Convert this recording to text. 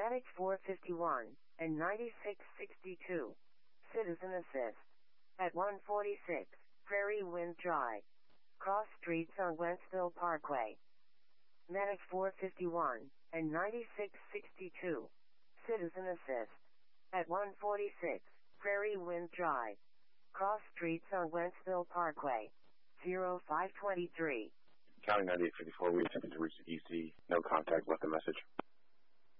Medic 451 and 9662. Citizen assist. At 146, Prairie Wind Drive. Cross streets on Wentzville Parkway. Medic 451 and 9662. Citizen assist. At 146, Prairie Wind Drive. Cross streets on Wentzville Parkway. 0523. County 9854, we attempted to reach the EC. No contact, left a message.